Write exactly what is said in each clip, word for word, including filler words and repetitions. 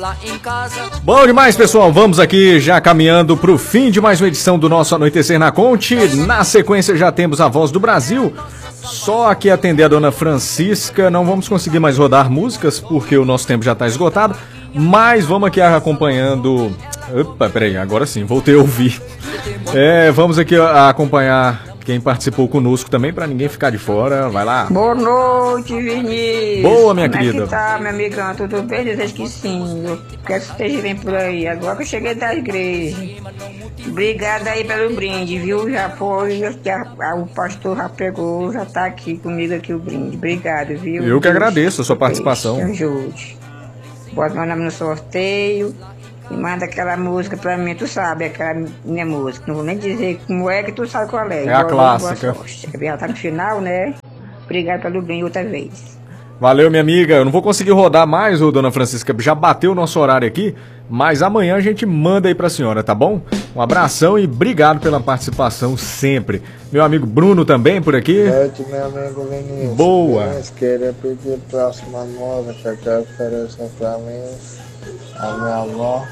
Lá em casa. Bom demais, pessoal. Vamos aqui já caminhando para o fim de mais uma edição do nosso Anoitecer na Conte. Na sequência já temos a Voz do Brasil. Só aqui atender a dona Francisca. Não vamos conseguir mais rodar músicas porque o nosso tempo já está esgotado. Mas vamos aqui acompanhando... Opa, peraí, agora sim, voltei a ouvir. É, vamos aqui acompanhar quem participou conosco também, para ninguém ficar de fora. Vai lá. Boa noite, Vinícius. Boa, minha Como querida. Como é que tá, meu amigão? Tudo bem? Desejo que sim. Eu quero que você esteja bem por aí. Agora que eu cheguei da igreja. Obrigada aí pelo brinde, viu? Já foi, já, o pastor já pegou, já tá aqui comigo aqui o brinde. Obrigado, viu? Eu que agradeço a sua participação. Te ajude. Bota meu nome no sorteio. E manda aquela música pra mim, tu sabe, aquela minha música. Não vou nem dizer como é, que tu sabe qual é. É a clássica. Já tá no final, né? Obrigado pelo bem outra vez. Valeu, minha amiga. Eu não vou conseguir rodar mais, ô, dona Francisca. Já bateu o nosso horário aqui, mas amanhã a gente manda aí pra senhora, tá bom? Um abração e obrigado pela participação sempre. Meu amigo Bruno também por aqui. Boa noite, meu amigo Vinícius. Boa. Vinícius, queria pedir a próxima música que eu ofereço pra mim, a minha avó,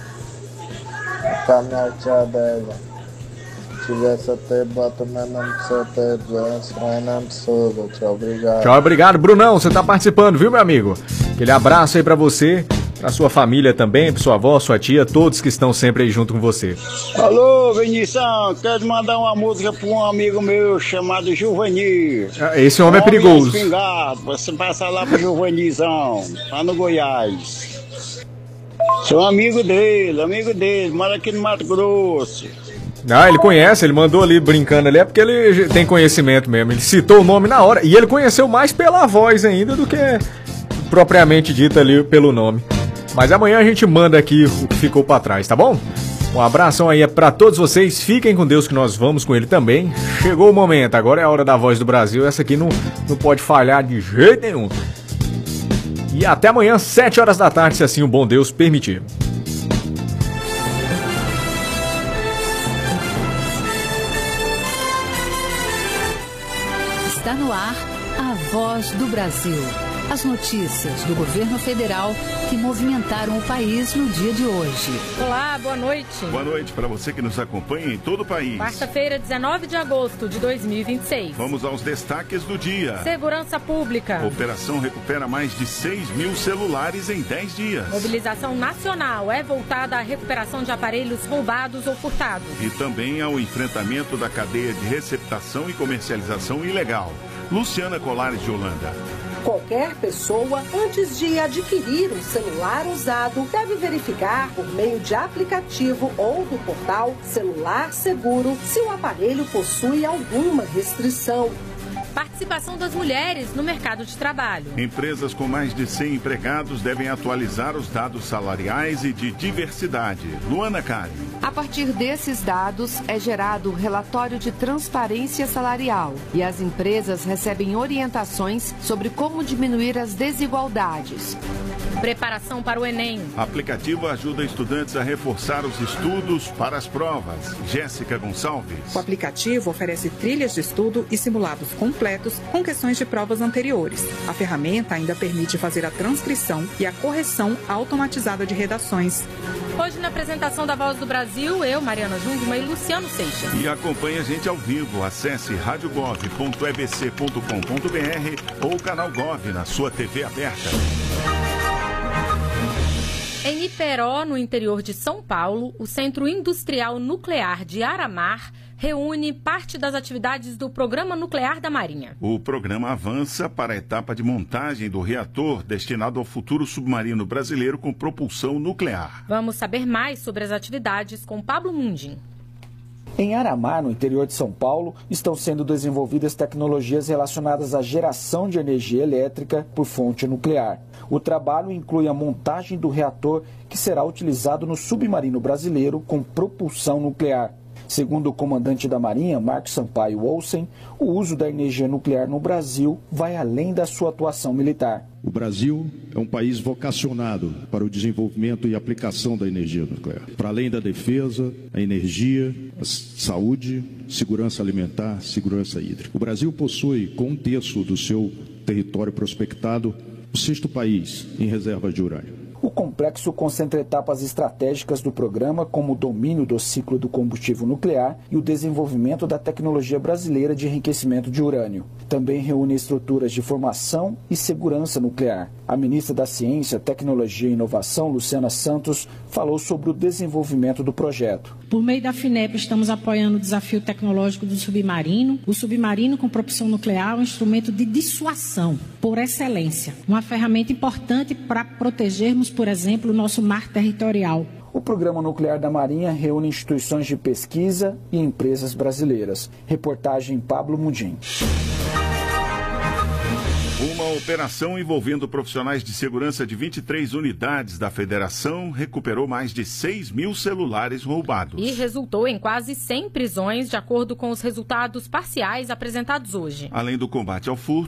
pra minha tia dela. Se tiver sorteio, bota meu nome de sorteio, Fernando Souza. Tchau, obrigado. Tchau, obrigado, Brunão. Você tá participando, viu, meu amigo? Aquele abraço aí pra você, pra sua família também, pra sua avó, sua tia, todos que estão sempre aí junto com você. Alô, Vinícius, quero mandar uma música pra um amigo meu chamado Juvanil. Esse homem é perigoso. Espingado. Você passa lá pro Juvanilzão, lá no Goiás. Sou amigo dele, amigo dele, mora aqui no Mato Grosso. Ah, ele conhece, ele mandou ali brincando ali, é porque ele tem conhecimento mesmo. Ele citou o nome na hora e ele conheceu mais pela voz ainda do que propriamente dito ali pelo nome. Mas amanhã a gente manda aqui o que ficou pra trás, tá bom? Um abração aí pra todos vocês, fiquem com Deus que nós vamos com ele também. Chegou o momento, agora é a hora da Voz do Brasil, essa aqui não, não pode falhar de jeito nenhum. E até amanhã, sete horas da tarde, se assim o bom Deus permitir. Está no ar a Voz do Brasil. As notícias do governo federal que movimentaram o país no dia de hoje. Olá, boa noite. Boa noite para você que nos acompanha em todo o país. Quarta-feira, dezenove de agosto de dois mil e vinte e seis. Vamos aos destaques do dia. Segurança Pública. Operação recupera mais de seis mil celulares em dez dias. Mobilização nacional é voltada à recuperação de aparelhos roubados ou furtados. E também ao enfrentamento da cadeia de receptação e comercialização ilegal. Luciana Colares de Holanda. Qualquer pessoa, antes de adquirir um celular usado, deve verificar por meio de aplicativo ou do portal Celular Seguro se o aparelho possui alguma restrição. Participação das mulheres no mercado de trabalho. Empresas com mais de cem empregados devem atualizar os dados salariais e de diversidade. Luana Cari. A partir desses dados é gerado o relatório de transparência salarial e as empresas recebem orientações sobre como diminuir as desigualdades. Preparação para o Enem. Aplicativo ajuda estudantes a reforçar os estudos para as provas. Jéssica Gonçalves. O aplicativo oferece trilhas de estudo e simulados completos com questões de provas anteriores. A ferramenta ainda permite fazer a transcrição e a correção automatizada de redações. Hoje, na apresentação da Voz do Brasil, eu, Mariana Jungmann e Luciano Seixas. E acompanhe a gente ao vivo. Acesse rádio gov ponto e b c ponto com ponto b r ou o canal Gov na sua T V aberta. Em Iperó, no interior de São Paulo, o Centro Industrial Nuclear de Aramar reúne parte das atividades do Programa Nuclear da Marinha. O programa avança para a etapa de montagem do reator destinado ao futuro submarino brasileiro com propulsão nuclear. Vamos saber mais sobre as atividades com Pablo Mundim. Em Aramar, no interior de São Paulo, estão sendo desenvolvidas tecnologias relacionadas à geração de energia elétrica por fonte nuclear. O trabalho inclui a montagem do reator que será utilizado no submarino brasileiro com propulsão nuclear. Segundo o comandante da Marinha, Marcos Sampaio Olsen, o uso da energia nuclear no Brasil vai além da sua atuação militar. O Brasil é um país vocacionado para o desenvolvimento e aplicação da energia nuclear. Para além da defesa, a energia, a saúde, segurança alimentar, segurança hídrica. O Brasil possui, com um terço do seu território prospectado, o sexto país em reserva de urânio. O complexo concentra etapas estratégicas do programa, como o domínio do ciclo do combustível nuclear e o desenvolvimento da tecnologia brasileira de enriquecimento de urânio. Também reúne estruturas de formação e segurança nuclear. A ministra da Ciência, Tecnologia e Inovação, Luciana Santos, falou sobre o desenvolvimento do projeto. Por meio da FINEP, estamos apoiando o desafio tecnológico do submarino. O submarino com propulsão nuclear é um instrumento de dissuasão, por excelência. Uma ferramenta importante para protegermos, por exemplo, o nosso mar territorial. O Programa Nuclear da Marinha reúne instituições de pesquisa e empresas brasileiras. Reportagem Pablo Mundim. Uma operação envolvendo profissionais de segurança de vinte e três unidades da federação recuperou mais de seis mil celulares roubados. E resultou em quase cem prisões, de acordo com os resultados parciais apresentados hoje. Além do combate ao furto,